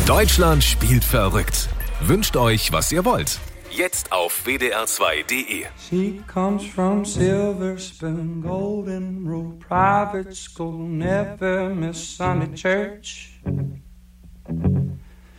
Deutschland spielt verrückt. Wünscht euch, was ihr wollt. Jetzt auf wdr2.de. She comes from Silver Spoon, Golden Rule Private School, never miss Sunday church.